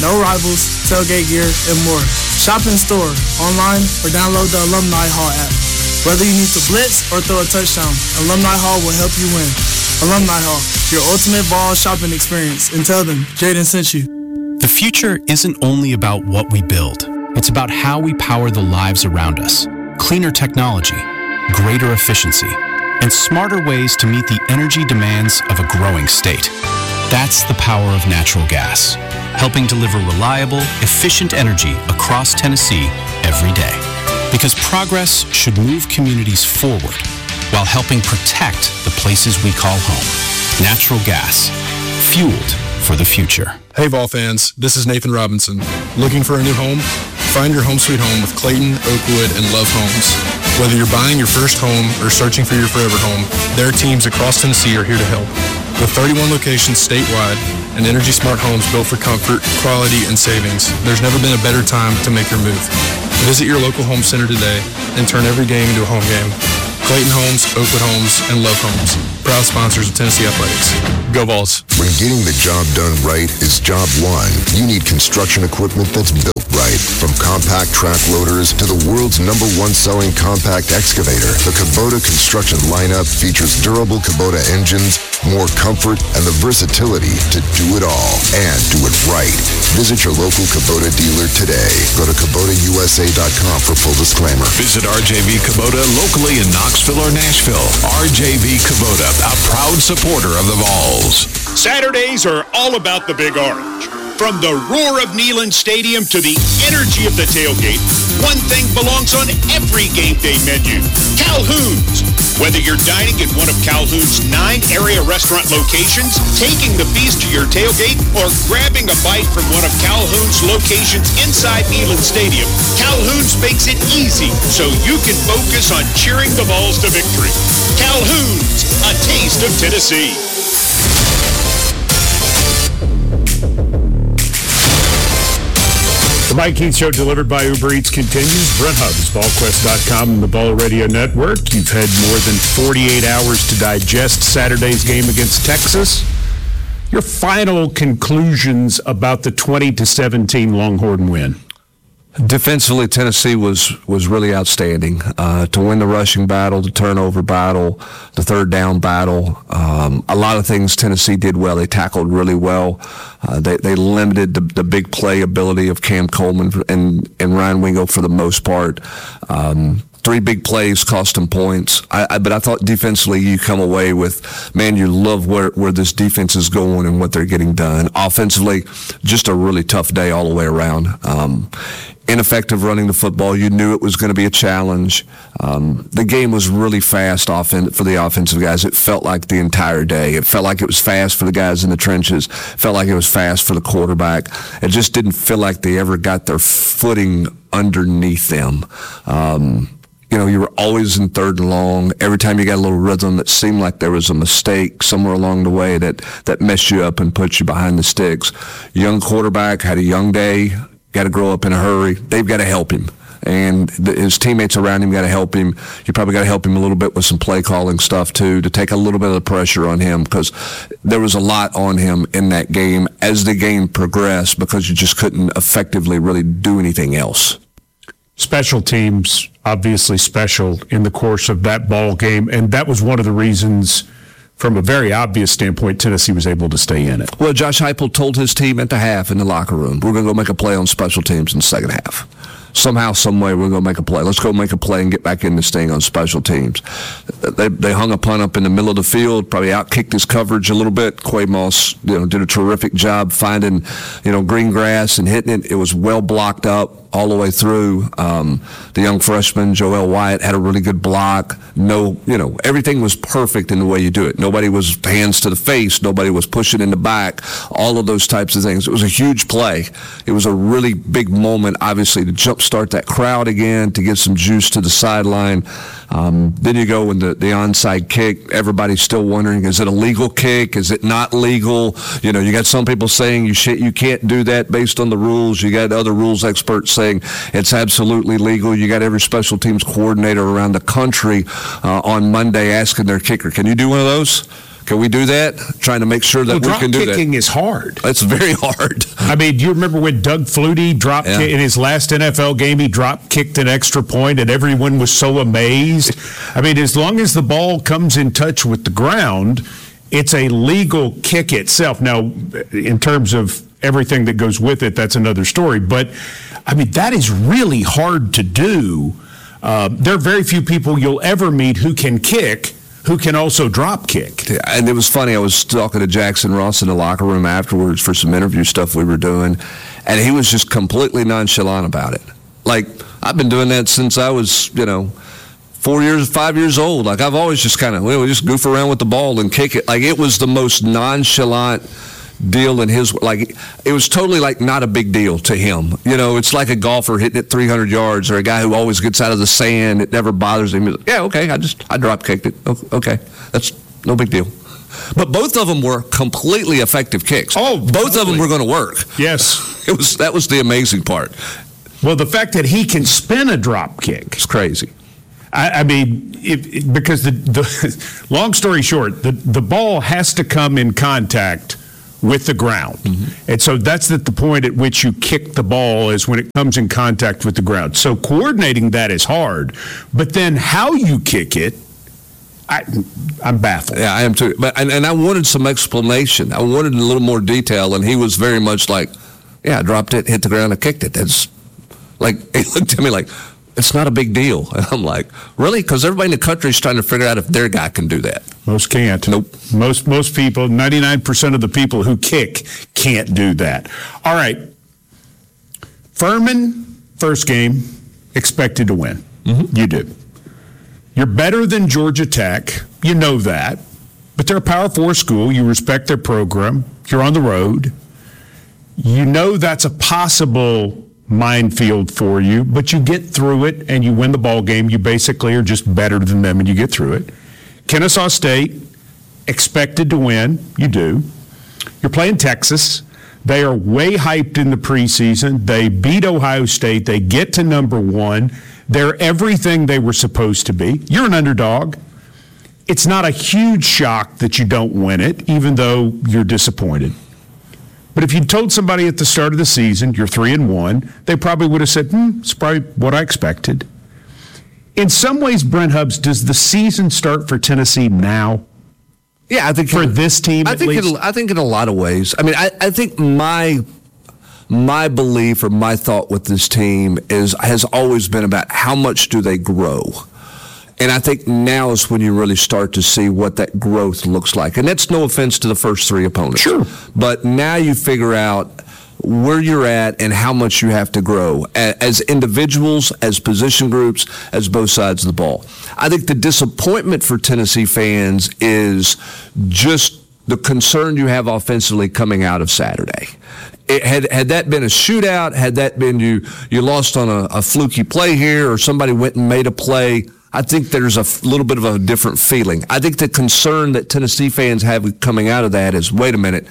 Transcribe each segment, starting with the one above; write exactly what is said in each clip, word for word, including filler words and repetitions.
no rivals, tailgate gear, and more. Shop in store, online, or download the Alumni Hall app. Whether you need to blitz or throw a touchdown, Alumni Hall will help you win. Alumni Hall, your ultimate ball shopping experience. And tell them Jaden sent you. The future isn't only about what we build. It's about how we power the lives around us. Cleaner technology, greater efficiency, and smarter ways to meet the energy demands of a growing state. That's the power of natural gas, helping deliver reliable, efficient energy across Tennessee every day. Because progress should move communities forward while helping protect the places we call home. Natural gas, fueled for the future. Hey Vol fans, this is Nathan Robinson. Looking for a new home? Find your home sweet home with Clayton, Oakwood, and Love Homes. Whether you're buying your first home or searching for your forever home, their teams across Tennessee are here to help. With thirty-one locations statewide and Energy Smart homes built for comfort, quality, and savings, there's never been a better time to make your move. Visit your local home center today and turn every game into a home game. Clayton Homes, Oakwood Homes, and Love Homes, proud sponsors of Tennessee Athletics. Go Vols. When getting the job done right is job one, you need construction equipment that's built right. From compact track loaders to the world's number one selling compact excavator, the Kubota construction lineup features durable Kubota engines, more comfort, and the versatility to do it all and do it right. Visit your local Kubota dealer today. Go to Kubota U S A dot com for full disclaimer. Visit R J V Kubota locally in Knoxville or Nashville. R J V Kubota, a proud supporter of the Vols. Saturdays are all about the Big Orange. From the roar of Neyland Stadium to the energy of the tailgate, one thing belongs on every game day menu: Calhoun's. Whether you're dining at one of Calhoun's nine area restaurant locations, taking the feast to your tailgate, or grabbing a bite from one of Calhoun's locations inside Neyland Stadium, Calhoun's makes it easy so you can focus on cheering the Vols to victory. Calhoun's, a taste of Tennessee. The Mike Keith Show, delivered by Uber Eats, continues. Brent Hubbs, Vol Quest dot com, and the Vol Radio Network. You've had more than forty-eight hours to digest Saturday's game against Texas. Your final conclusions about the twenty to seventeen Longhorn win. Defensively, Tennessee was, was really outstanding. Uh, to win the rushing battle, the turnover battle, the third down battle, um, a lot of things Tennessee did well. They tackled really well. Uh, they, they limited the, the big play ability of Cam Coleman and, and Ryan Wingo for the most part. Um, Three big plays cost them points. I, I, but I thought defensively you come away with, man, you love where, where this defense is going and what they're getting done. Offensively, just a really tough day all the way around. Um, ineffective running the football. You knew it was going to be a challenge. Um, the game was really fast offen- for the offensive guys. It felt like the entire day. It felt like it was fast for the guys in the trenches. It felt like it was fast for the quarterback. It just didn't feel like they ever got their footing underneath them. Um, You know, you were always in third and long. Every time you got a little rhythm, it seemed like there was a mistake somewhere along the way that, that messed you up and put you behind the sticks. Young quarterback, had a young day, got to grow up in a hurry. They've got to help him. And the, his teammates around him got to help him. You probably got to help him a little bit with some play calling stuff, too, to take a little bit of the pressure on him, because there was a lot on him in that game as the game progressed, because you just couldn't effectively really do anything else. Special teams, obviously special in the course of that ball game, and that was one of the reasons, from a very obvious standpoint, Tennessee was able to stay in it. Well, Josh Heupel told his team at the half in the locker room, we're going to go make a play on special teams in the second half. Somehow, some way, we're going to make a play. Let's go make a play and get back in this thing on special teams. They they hung a punt up in the middle of the field, probably outkicked his coverage a little bit. Quay Moss, you know, did a terrific job finding, you know, green grass and hitting it. It was well blocked up all the way through. Um, the young freshman, Joel Wyatt, had a really good block. No, you know, everything was perfect in the way you do it. Nobody was hands to the face. Nobody was pushing in the back. All of those types of things. It was a huge play. It was a really big moment, obviously, to jumpstart that crowd again, to get some juice to the sideline. Um, then you go in the, the onside kick. Everybody's still wondering, is it a legal kick? Is it not legal? You know, you got some people saying you sh- you can't do that based on the rules. You got other rules experts saying it's absolutely legal. You got every special teams coordinator around the country uh, on Monday asking their kicker, can you do one of those? Can we do that? Trying to make sure that well, we can do that. Drop kicking is hard. It's very hard. I mean, do you remember when Doug Flutie dropped Yeah. in his last N F L game? He drop kicked an extra point, and everyone was so amazed. I mean, as long as the ball comes in touch with the ground, it's a legal kick itself. Now, in terms of everything that goes with it, that's another story. But, I mean, that is really hard to do. Uh, there are very few people you'll ever meet who can kick, who can also drop kick. And it was funny, I was talking to Jackson Ross in the locker room afterwards for some interview stuff we were doing, and he was just completely nonchalant about it. Like, I've been doing that since I was, you know, four years, five years old. Like, I've always just kind of, well, we just goof around with the ball and kick it. Like, it was the most nonchalant deal in his, like, it was totally like not a big deal to him. You know, it's like a golfer hitting it three hundred yards or a guy who always gets out of the sand. It never bothers him. He's like, yeah, okay, I just, I drop kicked it. Okay, that's no big deal. But both of them were completely effective kicks. Oh, both totally. of them were going to work. Yes. It was, that was the amazing part. Well, the fact that he can spin a drop kick. It's crazy. I, I mean, it, it, because the, the long story short, the, the ball has to come in contact with the ground. Mm-hmm. And so that's at the point at which you kick the ball is when it comes in contact with the ground. So coordinating that is hard. But then how you kick it, I, I'm baffled. Yeah, I am too. But and, and I wanted some explanation. I wanted a little more detail, and he was very much like, yeah, I dropped it, hit the ground, and kicked it. That's like, he looked at me like, it's not a big deal. And I'm like, really? Because everybody in the country is trying to figure out if their guy can do that. Most can't. Nope. Most most people, ninety-nine percent of the people who kick can't do that. All right. Furman, first game, expected to win. Mm-hmm. You do. You're better than Georgia Tech. You know that. But they're a Power Four school. You respect their program. You're on the road. You know that's a possible minefield for you, but you get through it and you win the ball game. You basically are just better than them and you get through it. Kennesaw State, expected to win. You do. You're playing Texas. They are way hyped in the preseason. They beat Ohio State. They get to number one. They're everything they were supposed to be. You're an underdog. It's not a huge shock that you don't win it, even though you're disappointed. But if you'd told somebody at the start of the season, you're three and one, they probably would have said, hmm, it's probably what I expected. In some ways, Brent Hubbs, does the season start for Tennessee now? Yeah, I think for in, this team. I at think least? in, I think in a lot of ways. I mean, I, I think my my belief or my thought with this team is has always been about how much do they grow. And I think now is when you really start to see what that growth looks like. And that's no offense to the first three opponents. Sure. But now you figure out where you're at and how much you have to grow as individuals, as position groups, as both sides of the ball. I think the disappointment for Tennessee fans is just the concern you have offensively coming out of Saturday. It, had had that been a shootout, had that been you you lost on a, a fluky play here or somebody went and made a play, I think there's a f- little bit of a different feeling. I think the concern that Tennessee fans have coming out of that is, wait a minute,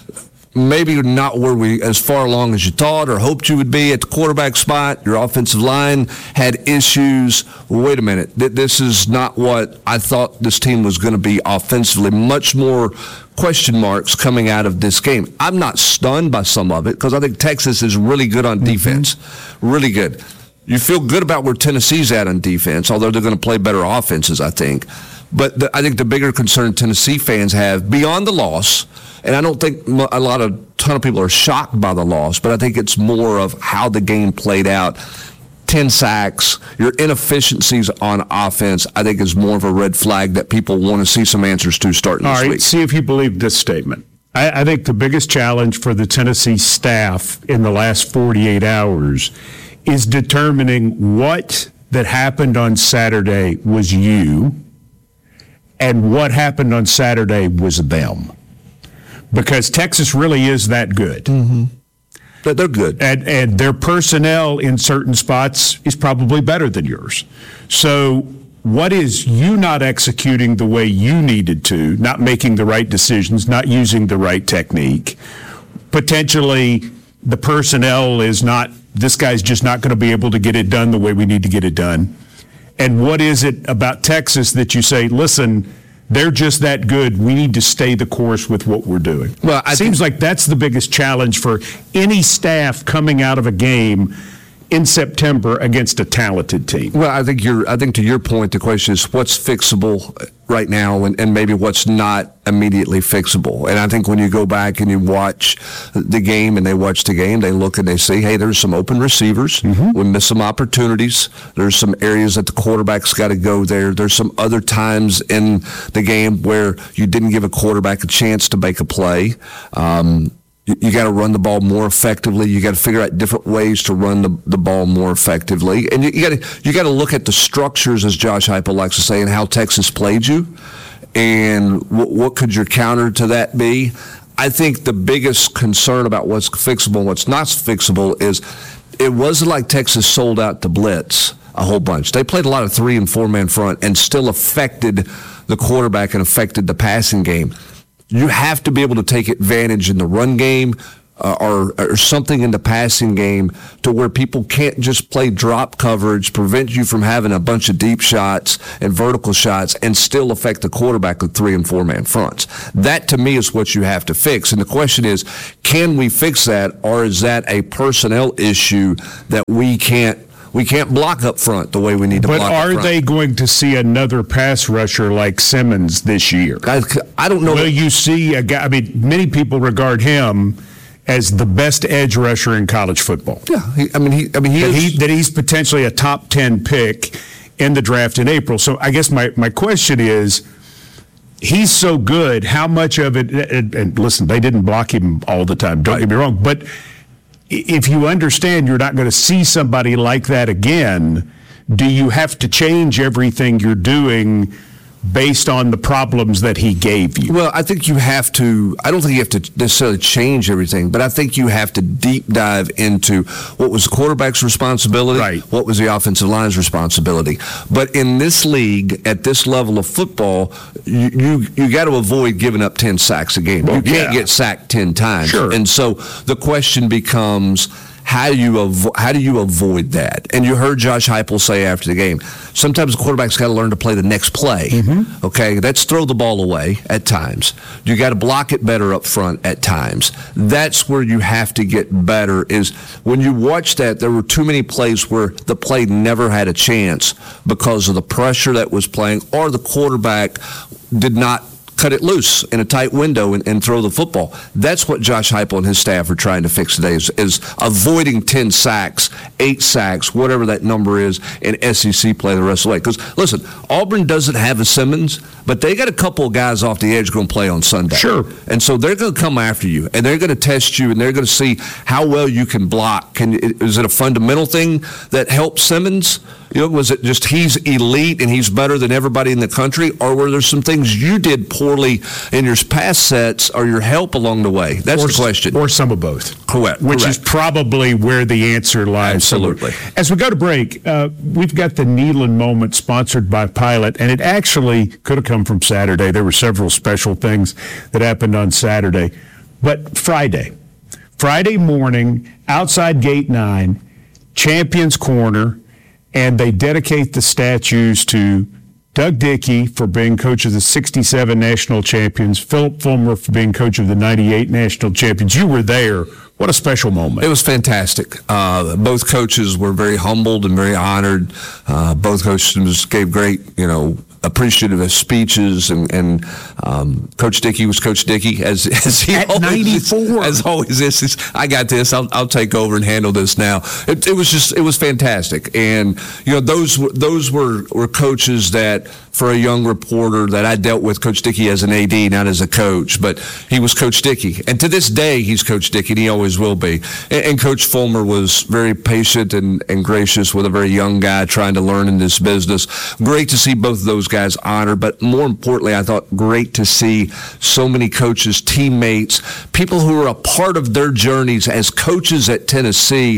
maybe you're not where we as far along as you thought or hoped you would be at the quarterback spot. Your offensive line had issues. Well, wait a minute, th- this is not what I thought this team was going to be offensively. Much more question marks coming out of this game. I'm not stunned by some of it because I think Texas is really good on defense, mm-hmm. really good. You feel good about where Tennessee's at on defense, although they're going to play better offenses, I think. But the, I think the bigger concern Tennessee fans have, beyond the loss, and I don't think a lot of ton of people are shocked by the loss, but I think it's more of how the game played out. Ten sacks, your inefficiencies on offense, I think is more of a red flag that people want to see some answers to starting All this right, week. see if you believe this statement. I, I think the biggest challenge for the Tennessee staff in the last forty-eight hours is determining what that happened on Saturday was you and what happened on Saturday was them. Because Texas really is that good. Mm-hmm. But they're good. And, and their personnel in certain spots is probably better than yours. So what is you not executing the way you needed to, not making the right decisions, not using the right technique? Potentially the personnel is not, this guy's just not going to be able to get it done the way we need to get it done. And what is it about Texas that you say, listen, they're just that good. We need to stay the course with what we're doing. Well, it seems like that's the biggest challenge for any staff coming out of a game in September against a talented team. Well, I think you're. I think to your point, the question is what's fixable right now, and, and maybe what's not immediately fixable. And I think when you go back and you watch the game, and they watch the game, they look and they see, hey, there's some open receivers. Mm-hmm. We missed some opportunities. There's some areas that the quarterback's got to go there. There's some other times in the game where you didn't give a quarterback a chance to make a play. Um, You, you got to run the ball more effectively. You got to figure out different ways to run the, the ball more effectively, and you, you got to you got to look at the structures, as Josh Heupel likes to say, and how Texas played you, and w- what could your counter to that be? I think the biggest concern about what's fixable and what's not fixable is it wasn't like Texas sold out to blitz a whole bunch. They played a lot of three and four man front and still affected the quarterback and affected the passing game. You have to be able to take advantage in the run game uh, or, or something in the passing game to where people can't just play drop coverage, prevent you from having a bunch of deep shots and vertical shots and still affect the quarterback with three and four man fronts. That, to me, is what you have to fix. And the question is, can we fix that, or is that a personnel issue that we can't We can't block up front the way we need to but block up front. But are they going to see another pass rusher like Simmons this year? I, I don't know. Will you see a guy? I mean, many people regard him as the best edge rusher in college football. Yeah, he, I mean, he, I mean, he, that, is, he that he's potentially a top ten pick in the draft in April. So I guess my, my question is, he's so good. How much of it? And, and listen, they didn't block him all the time. Don't right. get me wrong, but if you understand you're not going to see somebody like that again, do you have to change everything you're doing based on the problems that he gave you? Well, I think you have to, I don't think you have to necessarily change everything, but I think you have to deep dive into what was the quarterback's responsibility, right. what was the offensive line's responsibility. But in this league, at this level of football, you you, you got to avoid giving up ten sacks a game. Well, you can't yeah. get sacked ten times. Sure. And so the question becomes, How do you avo- how do you avoid that? And you heard Josh Heupel say after the game, sometimes the quarterback's got to learn to play the next play. Mm-hmm. Okay, that's throw the ball away at times. You got to block it better up front at times. That's where you have to get better. Is when you watch that, there were too many plays where the play never had a chance because of the pressure that was playing, or the quarterback did not cut it loose in a tight window and, and throw the football. That's what Josh Heupel and his staff are trying to fix today, is, is avoiding ten sacks, eight sacks, whatever that number is, in S E C play the rest of the way. Because, listen, Auburn doesn't have a Simmons, but they got a couple of guys off the edge going to play on Sunday. Sure. And so they're going to come after you, and they're going to test you, and they're going to see how well you can block. Can Is it a fundamental thing that helps Simmons? You know, was it just he's elite and he's better than everybody in the country, or were there some things you did poorly in your pass sets or your help along the way? That's or, the question. Or some of both. Correct. Which Correct. is probably where the answer lies. Absolutely. Somewhere. As we go to break, uh, we've got the Neyland Moment sponsored by Pilot, and it actually could have come from Saturday. There were several special things that happened on Saturday. But Friday, Friday morning, outside Gate nine, Champions Corner, and they dedicate the statues to Doug Dickey for being coach of the sixty-seven national champions, Philip Fulmer for being coach of the ninety-eight national champions. You were there. What a special moment. It was fantastic. Uh, both coaches were very humbled and very honored. Uh, both coaches gave great, you know, appreciative speeches, and, and um, Coach Dickey was Coach Dickey, as as he At always ninety-four. As always is. He's, I got this. I'll I'll take over and handle this now. It, it was just it was fantastic, and you know those those were were coaches that, for a young reporter, that I dealt with Coach Dickey as an A D, not as a coach, but he was Coach Dickey, and to this day he's Coach Dickey, and he always will be. And, and Coach Fulmer was very patient and, and gracious with a very young guy trying to learn in this business. Great to see both of those guys honored, but more importantly, I thought great to see so many coaches, teammates, people who were a part of their journeys as coaches at Tennessee,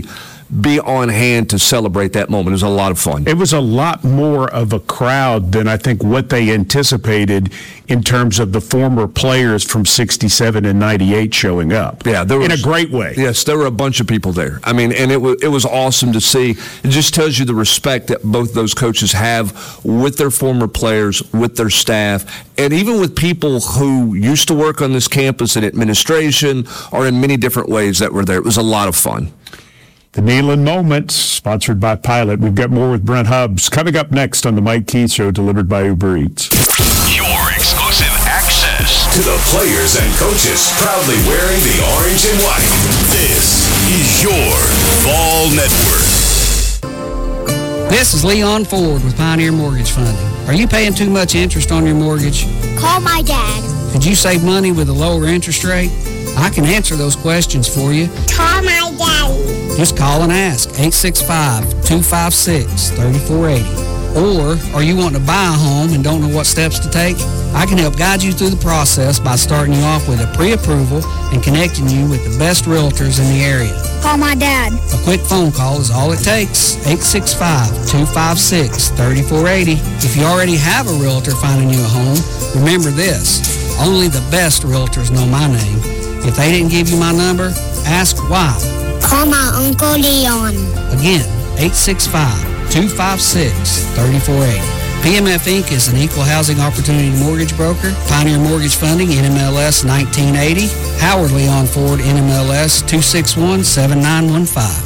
be on hand to celebrate that moment. It was a lot of fun. It was a lot more of a crowd than I think what they anticipated in terms of the former players from sixty-seven and ninety-eight showing up. Yeah, there was, in a great way. Yes, there were a bunch of people there. I mean, and it was it was awesome to see. It just tells you the respect that both those coaches have with their former players, with their staff, and even with people who used to work on this campus in administration or in many different ways that were there. It was a lot of fun. The Neyland Moment, sponsored by Pilot. We've got more with Brent Hubbs coming up next on the Mike Keith Show, delivered by Uber Eats. Your exclusive access to the players and coaches proudly wearing the orange and white. This is your Ball Network. This is Leon Ford with Pioneer Mortgage Funding. Are you paying too much interest on your mortgage? Call my dad. Could you save money with a lower interest rate? I can answer those questions for you. Call my daddy. Just call and ask, eight six five, two five six, three four eight zero. Or are you wanting to buy a home and don't know what steps to take? I can help guide you through the process by starting you off with a pre-approval and connecting you with the best realtors in the area. Call my dad. A quick phone call is all it takes, eight six five, two five six, three four eight zero. If you already have a realtor finding you a home, remember this, only the best realtors know my name. If they didn't give you my number, ask why. Call my Uncle Leon. Again, eight six five, two five six, three four eight zero. P M F Incorporated is an equal housing opportunity mortgage broker. Pioneer Mortgage Funding, N M L S nineteen eighty. Howard Leon Ford, N M L S two six one, seven nine one five.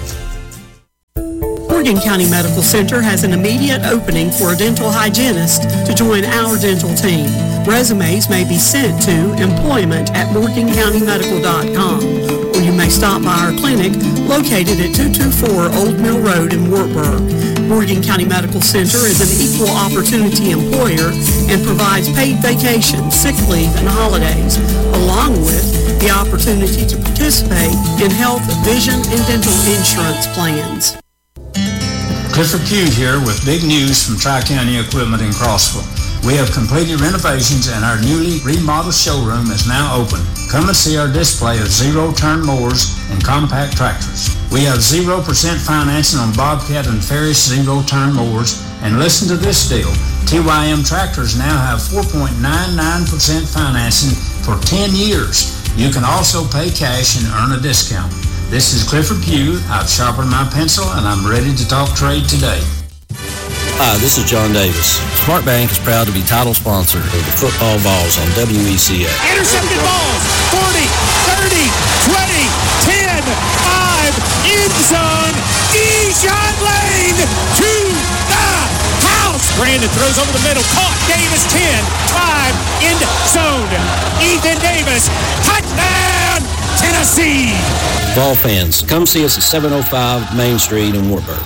Morgan County Medical Center has an immediate opening for a dental hygienist to join our dental team. Resumes may be sent to employment at morgan county medical dot com, or you may stop by our clinic located at two two four Old Mill Road in Wartburg. Morgan County Medical Center is an equal opportunity employer and provides paid vacation, sick leave, and holidays, along with the opportunity to participate in health, vision, and dental insurance plans. Clifford Pugh here with big news from Tri-County Equipment in Crossville. We have completed renovations and our newly remodeled showroom is now open. Come and see our display of zero-turn mowers and compact tractors. We have zero percent financing on Bobcat and Ferris zero-turn mowers. And listen to this deal. T Y M tractors now have four point nine nine percent financing for ten years. You can also pay cash and earn a discount. This is Clifford Pugh. I've sharpened my pencil and I'm ready to talk trade today. Hi, this is John Davis. Smart Bank is proud to be title sponsor of the football balls on W E C A. Intercepted balls, forty, thirty, twenty, ten, five, end zone, Dijon Lane to the house. Brandon throws over the middle, caught, Davis ten, five, end zone. Ethan Davis, touchdown, Tennessee. Ball fans, come see us at seven oh five Main Street in Wartburg.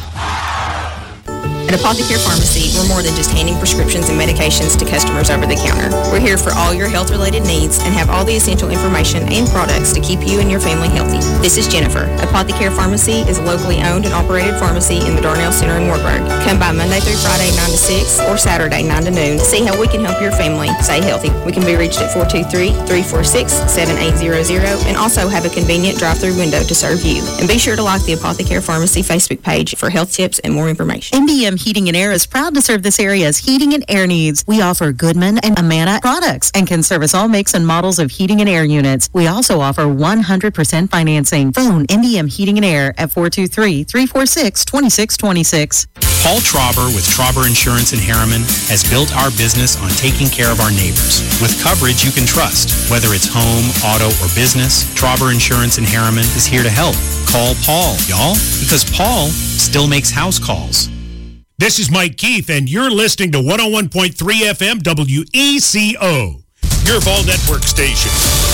At Apothecary Pharmacy, we're more than just handing prescriptions and medications to customers over the counter. We're here for all your health-related needs and have all the essential information and products to keep you and your family healthy. This is Jennifer. Apothecary Pharmacy is a locally owned and operated pharmacy in the Darnell Center in Wartburg. Come by Monday through Friday, nine to six, or Saturday, nine to noon, to see how we can help your family stay healthy. We can be reached at four two three, three four six, seven eight zero zero and also have a convenient drive-through window to serve you. And be sure to like the Apothecary Pharmacy Facebook page for health tips and more information. M B M Heating and Air is proud to serve this area's heating and air needs. We offer Goodman and Amana products and can service all makes and models of heating and air units. We also offer one hundred percent financing. Phone M B M Heating and Air at four two three, three four six, two six two six. Paul Trauber with Trauber Insurance in Harriman has built our business on taking care of our neighbors with coverage you can trust. Whether it's home, auto, or business, Trauber Insurance in Harriman is here to help. Call Paul, y'all, because Paul still makes house calls. This is Mike Keith, and you're listening to one oh one point three F M W E C O, your Vol Network station.